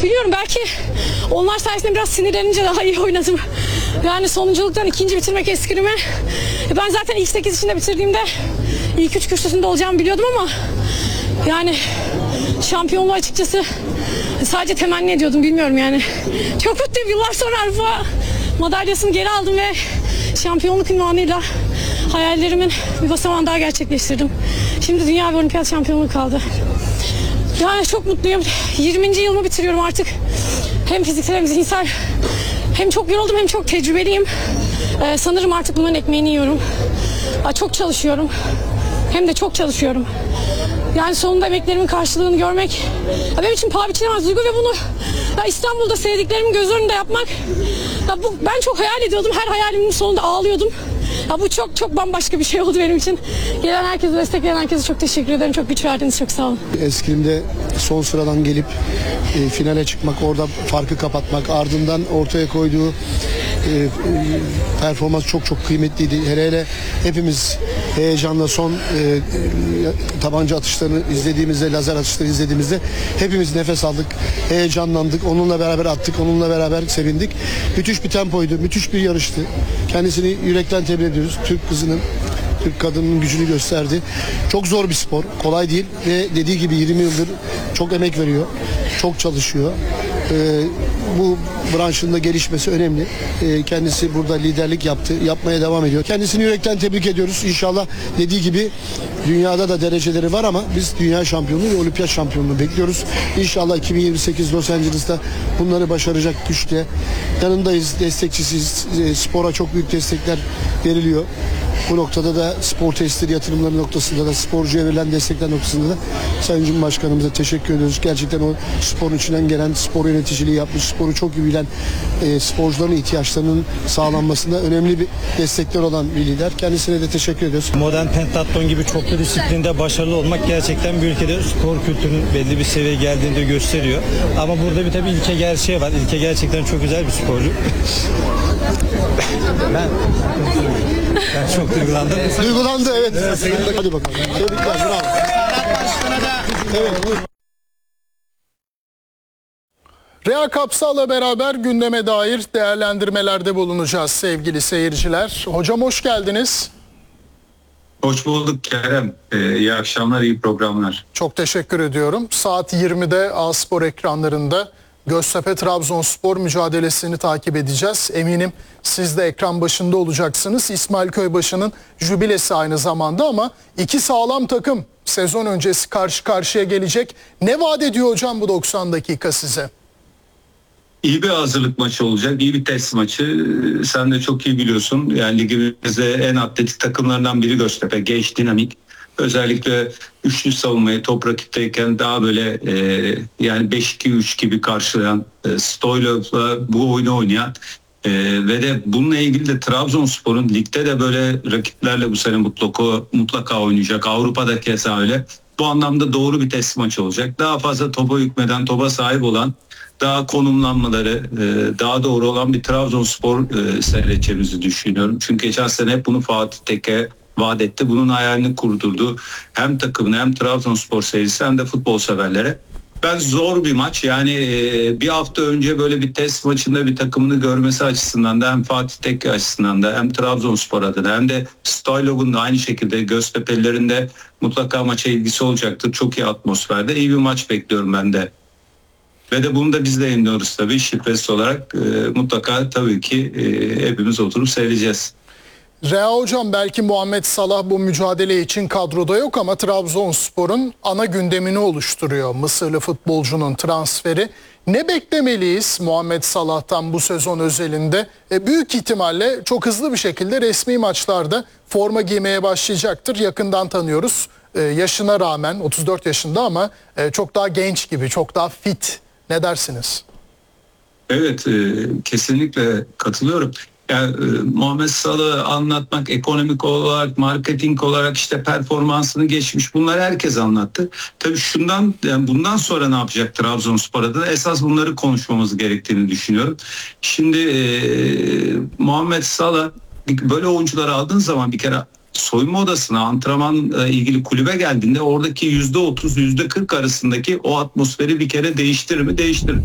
Biliyorum, belki onlar sayesinde biraz sinirlenince daha iyi oynadım. Yani sonunculuktan ikinci bitirmek eskrime. Ben zaten ilk 8 içinde bitirdiğimde ilk 3 kürsüsünde olacağımı biliyordum ama yani şampiyonluğu açıkçası sadece temenni ediyordum, bilmiyorum yani. Çok mutluyum, yıllar sonra Avrupa madalyasını geri aldım ve şampiyonluk ünvanıyla hayallerimin bir basamağını daha gerçekleştirdim. Şimdi dünya ve olimpiyat şampiyonluğu kaldı. Yani çok mutluyum. 20. yılımı bitiriyorum artık. Hem fiziksel hem zihinsel. Hem çok yoruldum hem çok tecrübeliyim. Sanırım artık bunların ekmeğini yiyorum. Çok çalışıyorum. Hem de çok çalışıyorum. Yani sonunda emeklerimin karşılığını görmek benim için paha biçilemez duygu ve bunu İstanbul'da sevdiklerimin göz önünde yapmak, ben çok hayal ediyordum. Her hayalimin sonunda ağlıyordum. Bu çok bambaşka bir şey oldu benim için. Gelen herkese, destekleyen herkese çok teşekkür ederim. Çok güç verdiniz. Çok sağ olun. Eskrim'de son sıradan gelip finale çıkmak, orada farkı kapatmak, ardından ortaya koyduğu performans çok kıymetliydi. Hele hepimiz heyecanla son tabanca atışlarını izlediğimizde, lazer atışları izlediğimizde hepimiz nefes aldık, heyecanlandık, onunla beraber attık, onunla beraber sevindik. Müthiş bir tempoydu, müthiş bir yarıştı. Kendisini yürekten tebrik ediyoruz. Türk kadının gücünü gösterdi. Çok zor bir spor, kolay değil ve dediği gibi 20 yıldır çok emek veriyor, çok çalışıyor. Bu branşında gelişmesi önemli. Kendisi burada liderlik yaptı, yapmaya devam ediyor. Kendisini yürekten tebrik ediyoruz. İnşallah dediği gibi dünyada da dereceleri var ama biz dünya şampiyonluğu ve olimpiyat şampiyonluğu bekliyoruz. İnşallah 2028 Los Angeles'ta bunları başaracak güçte. Yanındayız, destekçisiyiz. Spora çok büyük destekler veriliyor. Bu noktada da spor tesisleri yatırımları noktasında da sporcuya verilen destekler noktasında da Sayın Cumhurbaşkanımıza teşekkür ediyoruz. Gerçekten o sporun içinden gelen, spor yöneticiliği yapmış, sporu çok iyi bilen sporcuların ihtiyaçlarının sağlanmasında önemli bir destekler olan bir lider. Kendisine de teşekkür ediyoruz. Modern pentatlon gibi çoklu disiplinde başarılı olmak gerçekten bir ülkede spor kültürünün belli bir seviyeye geldiğini de gösteriyor. Ama burada bir tabii İlke gerçeği var. İlke gerçekten çok güzel bir sporcu. Ben çok duygulandım. Duygulandı, evet. Hadi bakalım. Tebrikler, bravo. Evet. Rea Kapsal'la beraber gündeme dair değerlendirmelerde bulunacağız sevgili seyirciler. Hocam hoş geldiniz. Hoş bulduk Kerem. İyi akşamlar, iyi programlar. Çok teşekkür ediyorum. Saat 20'de A-Spor ekranlarında Göztepe-Trabzonspor mücadelesini takip edeceğiz. Eminim siz de ekran başında olacaksınız. İsmail Köybaşı'nın jübilesi aynı zamanda ama iki sağlam takım sezon öncesi karşı karşıya gelecek. Ne vaat ediyor hocam bu 90 dakika size? İyi bir hazırlık maçı olacak, iyi bir test maçı. Sen de çok iyi biliyorsun. Yani ligimizde en atletik takımlarından biri Göztepe. Genç, dinamik. Özellikle üçlü savunmayı top rakipteyken daha böyle yani 5-2-3 gibi karşılayan, Stoylov'la bu oyunu oynayan ve de bununla ilgili de Trabzonspor'un ligde de böyle rakiplerle bu sene mutlaka oynayacak. Avrupa'da keza öyle. Bu anlamda doğru bir test maçı olacak. Daha fazla topa hükmeden, topa sahip olan, daha konumlanmaları daha doğru olan bir Trabzonspor seyredeceğimizi düşünüyorum. Çünkü geçen sene hep bunu Fatih Tekke vaat etti. Bunun hayalini kurdurdu. Hem takımına hem Trabzonspor seyircisi hem de futbol severlere. Ben zor bir maç, yani bir hafta önce böyle bir test maçında bir takımını görmesi açısından da hem Fatih Tekke açısından da hem Trabzonspor adına hem de Stoylov'un da aynı şekilde Göztepe'lilerin de mutlaka maça ilgisi olacaktır. Çok iyi atmosferde. İyi bir maç bekliyorum ben de. Ve de bunu da biz de yayınlıyoruz tabii şifresi olarak. Mutlaka tabii ki hepimiz oturup seyredeceğiz. Rea hocam, belki Muhammed Salah bu mücadele için kadroda yok ama Trabzonspor'un ana gündemini oluşturuyor Mısırlı futbolcunun transferi. Ne beklemeliyiz Muhammed Salah'tan bu sezon özelinde? Büyük ihtimalle çok hızlı bir şekilde resmi maçlarda forma giymeye başlayacaktır. Yakından tanıyoruz. Yaşına rağmen 34 yaşında ama çok daha genç gibi, çok daha fit. Ne dersiniz? Evet, kesinlikle katılıyorum. Yani Muhammed Salah'ı anlatmak, ekonomik olarak, marketing olarak işte performansını geçmiş, bunları herkes anlattı. Tabii bundan sonra ne yapacak Trabzonspor adına? Esas bunları konuşmamız gerektiğini düşünüyorum. Şimdi Muhammed Salah, böyle oyuncuları aldığın zaman bir kere soyunma odasına, antrenmanla ilgili kulübe geldiğinde oradaki %30, %40 arasındaki o atmosferi bir kere değiştirir mi? Değiştirir.